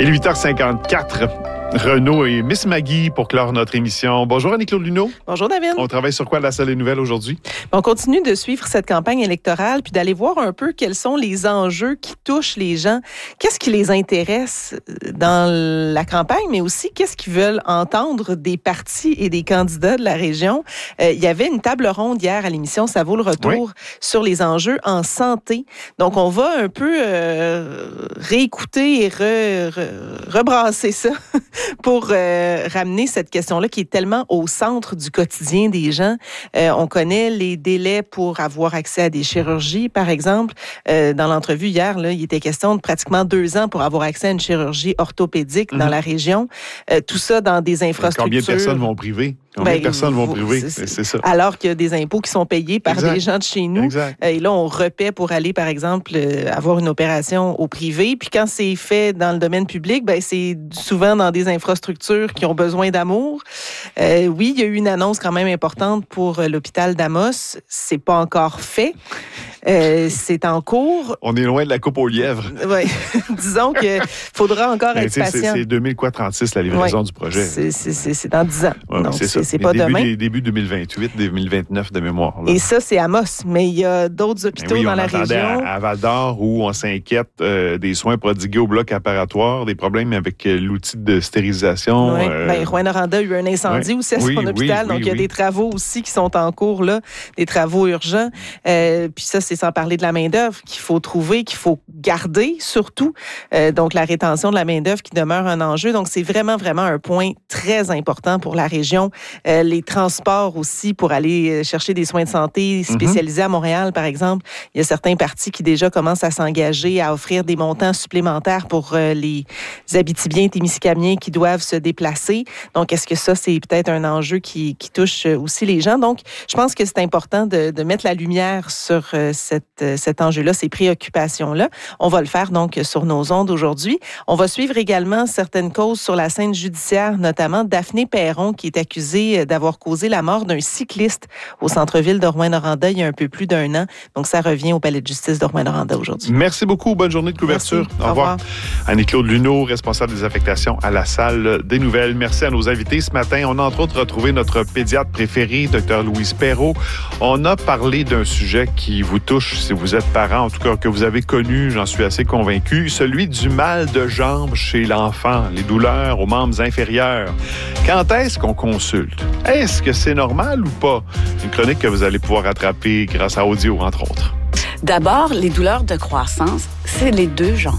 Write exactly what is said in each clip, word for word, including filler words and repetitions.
Il est huit heures cinquante-quatre. Renaud et Miss Maggie pour clore notre émission. Bonjour Annie-Claude Luneau. Bonjour David. On travaille sur quoi à la salle des nouvelles aujourd'hui? On continue de suivre cette campagne électorale puis d'aller voir un peu quels sont les enjeux qui touchent les gens. Qu'est-ce qui les intéresse dans la campagne, mais aussi qu'est-ce qu'ils veulent entendre des partis et des candidats de la région. Euh, il y avait une table ronde hier à l'émission Ça vaut le retour oui. sur les enjeux en santé. Donc, on va un peu euh, réécouter et re, re, rebrasser ça pour euh, ramener cette question-là qui est tellement au centre du quotidien des gens. Euh, on connaît les délais pour avoir accès à des chirurgies, par exemple. Euh, dans l'entrevue hier, là, il était question de pratiquement deux ans pour avoir accès à une chirurgie orthopédique mmh. dans la région. Euh, tout ça dans des infrastructures. Combien de personnes vont priver? Combien ben, de personnes vont vous, priver? C'est, c'est ça. Alors qu'il y a des impôts qui sont payés par exact. Des gens de chez nous. Exact. Et là, on repaie pour aller, par exemple, avoir une opération au privé. Puis quand c'est fait dans le domaine public, ben c'est souvent dans des infrastructures qui ont besoin d'amour. Euh, oui, il y a eu une annonce quand même importante pour l'hôpital d'Amos. C'est pas encore fait. Euh, c'est en cours. On est loin de la coupe aux lièvres. Oui. Disons qu'il faudra encore être patient. C'est, c'est deux mille trente-six la livraison ouais. du projet. C'est, c'est, c'est, c'est dans dix ans. Ouais, Donc, c'est, c'est, ça. c'est pas début, demain. Début deux mille vingt-huit, deux mille vingt-neuf de mémoire. Là. Et ça, c'est Amos. Mais il y a d'autres hôpitaux oui, dans la région. À, à Val-d'Or, où on s'inquiète euh, des soins prodigués au bloc opératoire, des problèmes avec euh, l'outil de stérilisation. Oui. Euh... Ben, Rouyn-Noranda a eu un incendie oui. aussi à son oui, hôpital. Oui, donc, oui, il y a oui. des travaux aussi qui sont en cours, là, des travaux urgents. Euh, puis ça, c'est sans parler de la main-d'œuvre qu'il faut trouver, qu'il faut garder surtout. Euh, donc, la rétention de la main-d'œuvre qui demeure un enjeu. Donc, c'est vraiment, vraiment un point très important pour la région. Euh, les transports aussi pour aller chercher des soins de santé spécialisés mm-hmm. à Montréal, par exemple. Il y a certains partis qui déjà commencent à s'engager à offrir des montants supplémentaires pour euh, les Abitibiens et Témiscamingiens qui doivent se déplacer. Donc, est-ce que ça, c'est peut-être un enjeu qui, qui touche aussi les gens? Donc, je pense que c'est important de, de mettre la lumière sur euh, cette, euh, cet enjeu-là, ces préoccupations-là. On va le faire donc sur nos ondes aujourd'hui. On va suivre également certaines causes sur la scène judiciaire, notamment Daphné Perron, qui est accusée d'avoir causé la mort d'un cycliste au centre-ville de Rouyn-Noranda il y a un peu plus d'un an. Donc, ça revient au palais de justice de Rouyn-Noranda aujourd'hui. Merci beaucoup. Bonne journée de couverture. Merci. Au revoir. Annie-Claude Luneau, responsable des affectations à la salle des nouvelles. Merci à nos invités ce matin. On a entre autres retrouvé notre pédiatre préféré, Dr Louise Perrault. On a parlé d'un sujet qui vous touche si vous êtes parent, en tout cas que vous avez connu, j'en suis assez convaincu, celui du mal de jambe chez l'enfant, les douleurs aux membres inférieurs. Quand est-ce qu'on consulte? Est-ce que c'est normal ou pas? Une chronique que vous allez pouvoir rattraper grâce à Audio, entre autres. D'abord, les douleurs de croissance, c'est les deux jambes.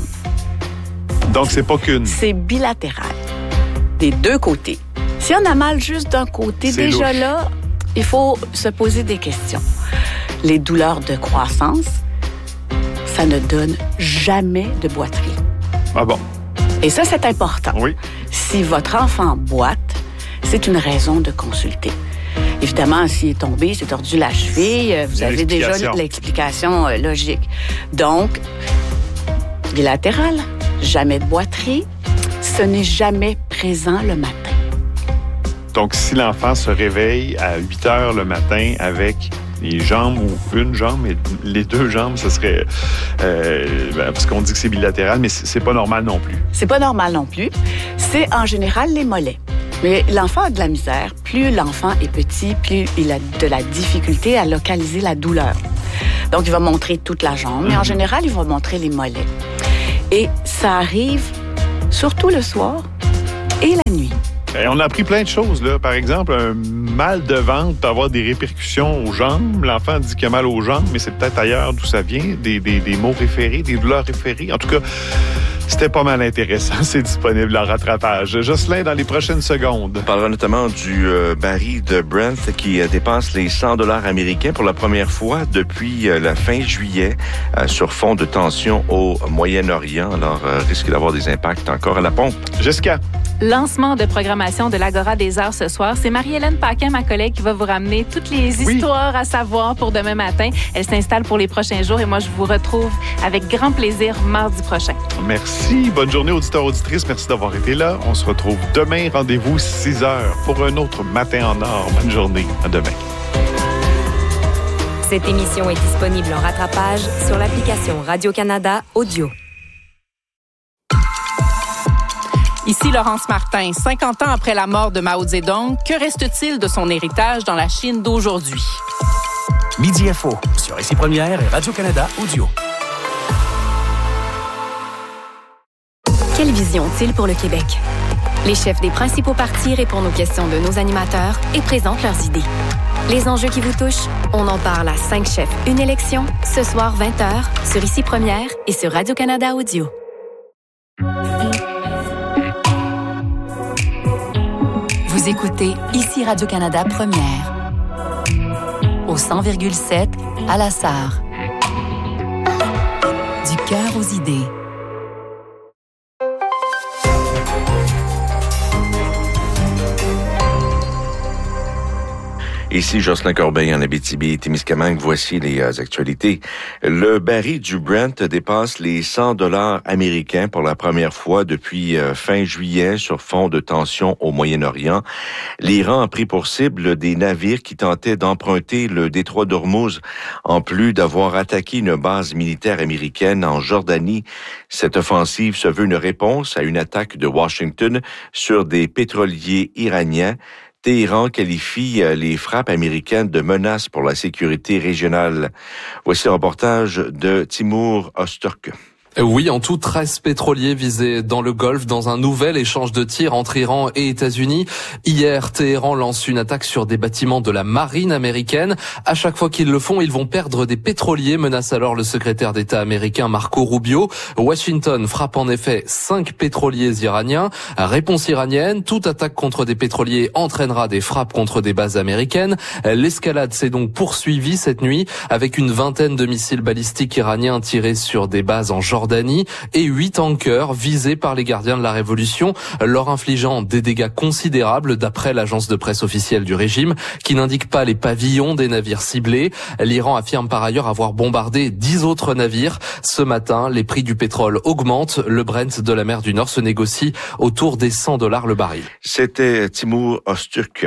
Donc, c'est pas qu'une. C'est bilatéral, des deux côtés. Si on a mal juste d'un côté, c'est déjà louche. Là, il faut se poser des questions. Les douleurs de croissance, ça ne donne jamais de boiterie. Ah bon? Et ça, c'est important. Oui. Si votre enfant boite, c'est une raison de consulter. Évidemment, s'il est tombé, s'est tordu la cheville, vous avez déjà l'explication euh, logique. Donc, bilatéral, jamais de boiterie, ce n'est jamais présent le matin. Donc, si l'enfant se réveille à huit heures le matin avec les jambes ou une jambe, mais les deux jambes, ce serait... Euh, parce qu'on dit que c'est bilatéral, mais c'est pas normal non plus. C'est pas normal non plus. C'est en général les mollets. Mais l'enfant a de la misère. Plus l'enfant est petit, plus il a de la difficulté à localiser la douleur. Donc, il va montrer toute la jambe, mais en général, il va montrer les mollets. Et ça arrive surtout le soir et la nuit. Et on a appris plein de choses, là. Par exemple, un mal de ventre peut avoir des répercussions aux jambes. L'enfant dit qu'il a mal aux jambes, mais c'est peut-être ailleurs d'où ça vient, des, des, des maux référés, des douleurs référées. En tout cas, c'était pas mal intéressant. C'est disponible en rattrapage. Jocelyn, dans les prochaines secondes. On parlera notamment du euh, baril de Brent qui euh, dépasse les cent dollars américains pour la première fois depuis euh, la fin juillet euh, sur fond de tension au Moyen-Orient. Alors, euh, risque d'avoir des impacts encore à la pompe. Jessica. Lancement de programmation de l'Agora des Arts ce soir. C'est Marie-Hélène Paquin, ma collègue, qui va vous ramener toutes les histoires oui. à savoir pour demain matin. Elle s'installe pour les prochains jours et moi, je vous retrouve avec grand plaisir mardi prochain. Merci. Bonne journée, auditeurs, auditrices. Merci d'avoir été là. On se retrouve demain. Rendez-vous six heures pour un autre Matin en or. Bonne journée. À demain. Cette émission est disponible en rattrapage sur l'application Radio-Canada Audio. Ici Laurence Martin. cinquante ans après la mort de Mao Zedong, que reste-t-il de son héritage dans la Chine d'aujourd'hui? Midi Info sur Ici Première et Radio-Canada Audio. Quelle vision ont-ils pour le Québec? Les chefs des principaux partis répondent aux questions de nos animateurs et présentent leurs idées. Les enjeux qui vous touchent, on en parle à cinq chefs, une élection, ce soir vingt heures, sur Ici Première et sur Radio-Canada Audio. Vous écoutez Ici Radio-Canada Première. Au cent virgule sept, à La Sarre. Du cœur aux idées. Ici Jocelyn Corbeil en Abitibi-Témiscamingue. Voici les euh, actualités. Le baril du Brent dépasse les cent dollars américains pour la première fois depuis euh, fin juillet sur fond de tension au Moyen-Orient. L'Iran a pris pour cible des navires qui tentaient d'emprunter le détroit d'Ormuz, en plus d'avoir attaqué une base militaire américaine en Jordanie. Cette offensive se veut une réponse à une attaque de Washington sur des pétroliers iraniens. Téhéran qualifie les frappes américaines de menaces pour la sécurité régionale. Voici le reportage de Timur Öztürk. Oui, en tout, treize pétroliers visés dans le Golfe dans un nouvel échange de tirs entre Iran et États-Unis. Hier, Téhéran lance une attaque sur des bâtiments de la marine américaine. À chaque fois qu'ils le font, ils vont perdre des pétroliers, menace alors le secrétaire d'État américain Marco Rubio. Washington frappe en effet cinq pétroliers iraniens. Réponse iranienne, toute attaque contre des pétroliers entraînera des frappes contre des bases américaines. L'escalade s'est donc poursuivie cette nuit avec une vingtaine de missiles balistiques iraniens tirés sur des bases en Jordanie et huit tankers visés par les gardiens de la Révolution, leur infligeant des dégâts considérables d'après l'agence de presse officielle du régime qui n'indique pas les pavillons des navires ciblés. L'Iran affirme par ailleurs avoir bombardé dix autres navires. Ce matin, les prix du pétrole augmentent. Le Brent de la mer du Nord se négocie autour des cent dollars le baril. C'était Timur Öztürk.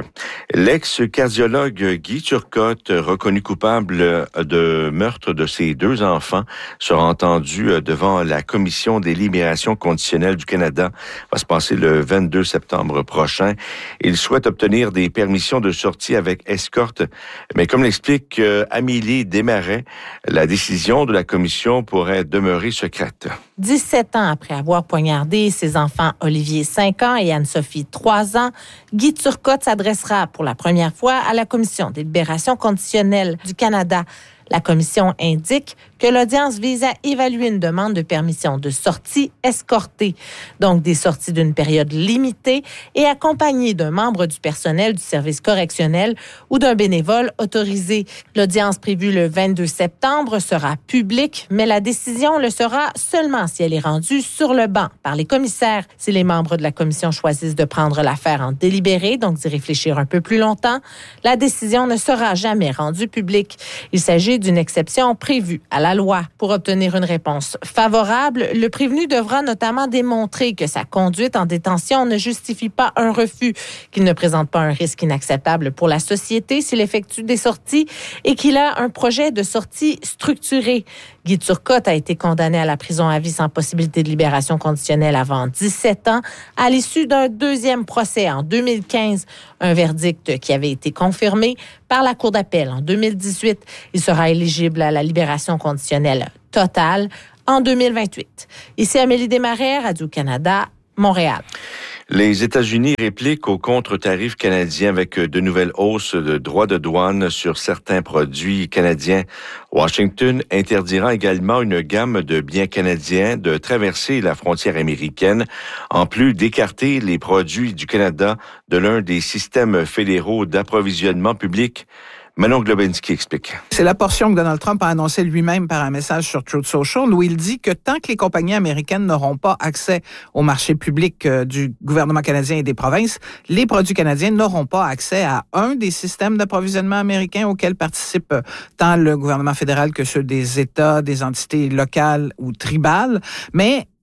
L'ex-cardiologue Guy Turcotte, reconnu coupable de meurtre de ses deux enfants, sera entendu devant la Commission des libérations conditionnelles du Canada. Va se passer le vingt-deux septembre prochain. Il souhaite obtenir des permissions de sortie avec escorte, mais comme l'explique euh, Amélie Desmarais, la décision de la Commission pourrait demeurer secrète. dix-sept ans après avoir poignardé ses enfants Olivier, cinq ans, et Anne-Sophie, trois ans, Guy Turcotte s'adressera pour la première fois à la Commission des libérations conditionnelles du Canada. La commission indique que l'audience vise à évaluer une demande de permission de sortie escortée, donc des sorties d'une période limitée et accompagnées d'un membre du personnel du service correctionnel ou d'un bénévole autorisé. L'audience prévue le vingt-deux septembre sera publique, mais la décision le sera seulement si elle est rendue sur le banc par les commissaires. Si les membres de la commission choisissent de prendre l'affaire en délibéré, donc d'y réfléchir un peu plus longtemps, la décision ne sera jamais rendue publique. Il s'agit d'une exception prévue à la loi. Pour obtenir une réponse favorable, le prévenu devra notamment démontrer que sa conduite en détention ne justifie pas un refus, qu'il ne présente pas un risque inacceptable pour la société s'il effectue des sorties et qu'il a un projet de sortie structuré. Guy Turcotte a été condamné à la prison à vie sans possibilité de libération conditionnelle avant dix-sept ans à l'issue d'un deuxième procès en deux mille quinze, un verdict qui avait été confirmé par la Cour d'appel en deux mille dix-huit. Il sera éligible à la libération conditionnelle totale en deux mille vingt-huit. Ici Amélie Desmarais, Radio-Canada, Montréal. Les États-Unis répliquent aux contre-tarifs canadiens avec de nouvelles hausses de droits de douane sur certains produits canadiens. Washington interdira également une gamme de biens canadiens de traverser la frontière américaine, en plus d'écarter les produits du Canada de l'un des systèmes fédéraux d'approvisionnement public. Manon Globinski explique. C'est la portion que Donald Trump a annoncée lui-même par un message sur Truth Social où il dit que tant que les compagnies américaines n'auront pas accès au marché public du gouvernement canadien et des provinces, les produits canadiens n'auront pas accès à un des systèmes d'approvisionnement américains auxquels participent tant le gouvernement fédéral que ceux des États, des entités locales ou tribales. Mais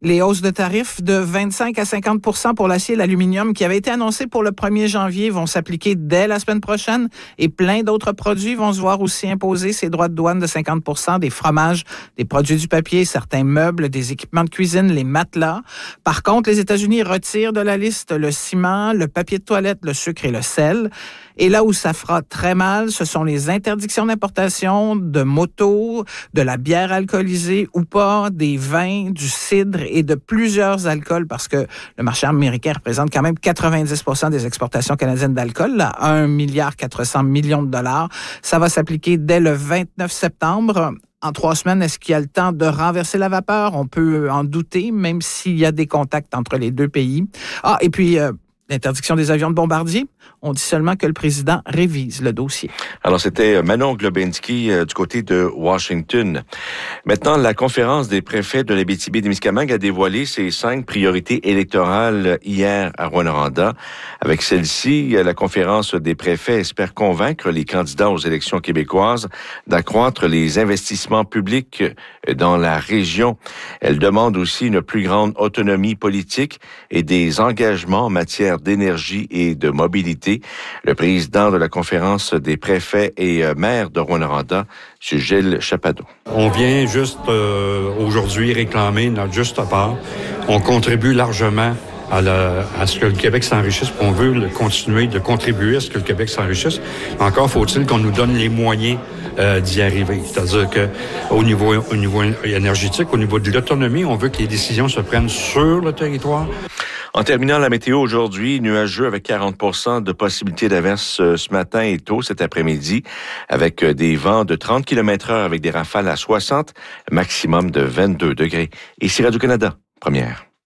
Les hausses de tarifs de vingt-cinq à cinquante pour l'acier et l'aluminium qui avaient été annoncées pour le premier janvier vont s'appliquer dès la semaine prochaine et plein d'autres produits vont se voir aussi imposer ces droits de douane de cinquante des fromages, des produits du papier, certains meubles, des équipements de cuisine, les matelas. Par contre, les États-Unis retirent de la liste le ciment, le papier de toilette, le sucre et le sel. Et là où ça fera très mal, ce sont les interdictions d'importation de motos, de la bière alcoolisée ou pas, des vins, du cidre et de plusieurs alcools parce que le marché américain représente quand même quatre-vingt-dix des exportations canadiennes d'alcool, là, un milliard quatre cents millions de dollars. Ça va s'appliquer dès le vingt-neuf septembre. En trois semaines, est-ce qu'il y a le temps de renverser la vapeur? On peut en douter, même s'il y a des contacts entre les deux pays. Ah, et puis... Euh, L'interdiction des avions de bombardier, on dit seulement que le président révise le dossier. Alors, c'était Manon Globinski euh, du côté de Washington. Maintenant, la conférence des préfets de l'Abitibi-Témiscamingue a dévoilé ses cinq priorités électorales hier à Rouyn-Noranda. Avec celle-ci, la conférence des préfets espère convaincre les candidats aux élections québécoises d'accroître les investissements publics dans la région. Elle demande aussi une plus grande autonomie politique et des engagements en matière d'énergie et de mobilité. Le président de la conférence des préfets et maires de Rouyn-Noranda, M. Gilles Chapado. On vient juste euh, aujourd'hui réclamer notre juste part. On contribue largement à, la, à ce que le Québec s'enrichisse. On veut le, continuer de contribuer à ce que le Québec s'enrichisse. Encore faut-il qu'on nous donne les moyens euh, d'y arriver. C'est-à-dire que au niveau, au niveau énergétique, au niveau de l'autonomie, on veut que les décisions se prennent sur le territoire. En terminant la météo aujourd'hui, nuageux avec quarante de possibilité d'averse ce matin et tôt cet après-midi, avec des vents de trente kilomètres heure avec des rafales à soixante, maximum de vingt-deux degrés. Ici Radio-Canada, première.